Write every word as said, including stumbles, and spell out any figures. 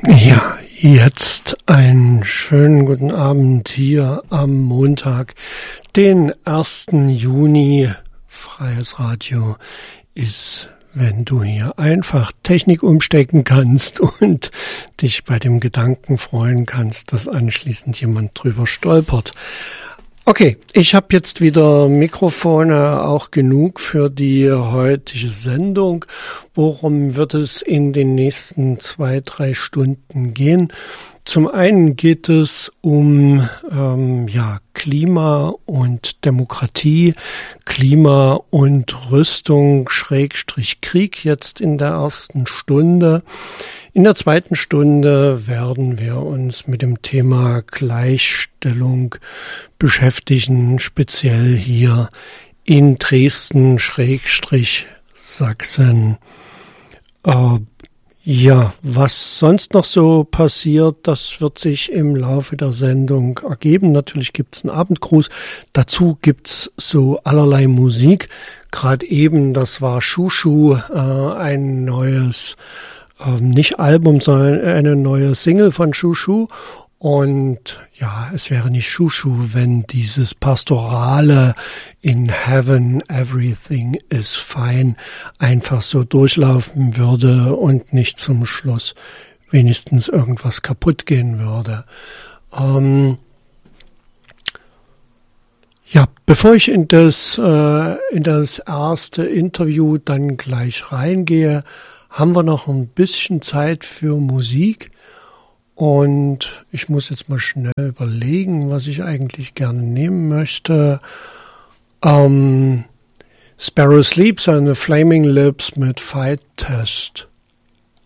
Ja, jetzt einen schönen guten Abend hier am Montag, den ersten Juni. Freies Radio ist, wenn du hier einfach Technik umstecken kannst und dich bei dem Gedanken freuen kannst, dass anschließend jemand drüber stolpert. Okay, ich habe jetzt wieder Mikrofone auch genug für die heutige Sendung. Worum wird es in den nächsten zwei, drei Stunden gehen? Zum einen geht es um ähm, ja Klima und Demokratie, Klima und Rüstung, Schrägstrich Krieg jetzt in der ersten Stunde. In der zweiten Stunde werden wir uns mit dem Thema Gleichstellung beschäftigen, speziell hier in Dresden, Schrägstrich Sachsen. Äh, ja, was sonst noch so passiert, das wird sich im Laufe der Sendung ergeben. Natürlich gibt's einen Abendgruß. Dazu gibt's so allerlei Musik. Gerade eben, das war Shushu, äh, ein neues nicht Album, sondern eine neue Single von Shushu. Und ja, es wäre nicht Shushu, wenn dieses pastorale In Heaven Everything is Fine einfach so durchlaufen würde und nicht zum Schluss wenigstens irgendwas kaputt gehen würde. Ähm ja, bevor ich in das, äh, in das erste Interview dann gleich reingehe, haben wir noch ein bisschen Zeit für Musik und ich muss jetzt mal schnell überlegen, was ich eigentlich gerne nehmen möchte. Ähm, Sparrow Sleeps and the Flaming Lips mit Fight Test.